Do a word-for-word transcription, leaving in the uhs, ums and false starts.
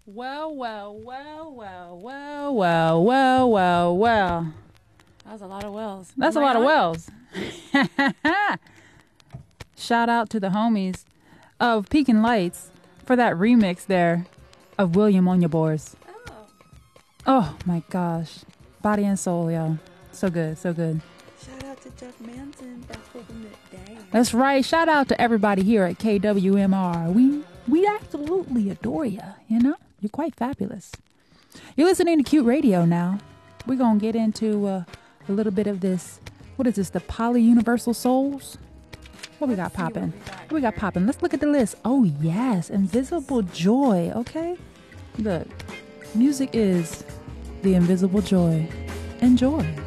Well, well, well, well, well, well, well, well, well. That was a lot of wells. That's Am a I lot of on? wells. Shout out to the homies of Pekin Lights for that remix there of William on Your Boars. Oh. Oh my gosh. Body and soul, yo. So good, so good. Shout out to Jeff Manson for holding it down. That's right. Shout out to everybody here at K W M R. We we absolutely adore you, you know? You're quite fabulous. You're listening to Cute Radio now. We're going to get into uh, a little bit of this. What is this? The Poly Universal Souls? What we got Let's see what popping? we got What we got here. popping? Let's look at the list. Oh, yes. Invisible Joy. Okay. Look, music is the invisible joy. Enjoy.